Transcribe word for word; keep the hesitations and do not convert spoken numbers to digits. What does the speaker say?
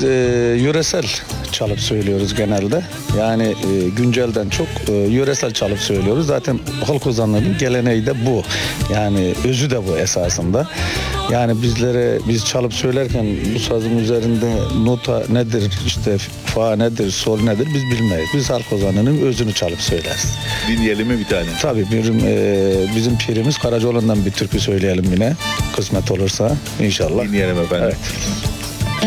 e, yöresel çalıp söylüyoruz genelde. Yani e, güncelden çok e, yöresel çalıp söylüyoruz. Zaten halk ozanlığının geleneği de bu. Yani özü de bu esasında. Yani bizlere biz çalıp söylerken bu sazın üzerinde nota nedir, işte fa nedir, sol nedir biz bilmeyiz. Biz halk ozanlığının özünü çalıp söyleriz. Dinleyelim mi bir tane? Tabii bizim, e, bizim pirimiz Karacaoğlan'dan bir türkü söyleyelim yine. Kısmet olursa inşallah. Dinleyelim efendim. Evet.